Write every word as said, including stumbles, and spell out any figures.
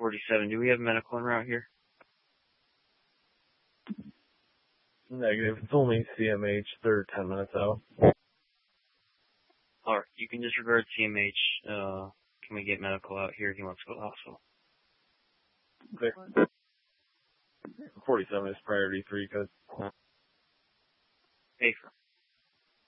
forty-seven, do we have medical en route here? Negative. It's only C M H. They're ten minutes out. Alright, you can disregard C M H. Uh, can we get medical out here? He wants to go to the hospital. Okay. forty-seven is priority three because. Paper.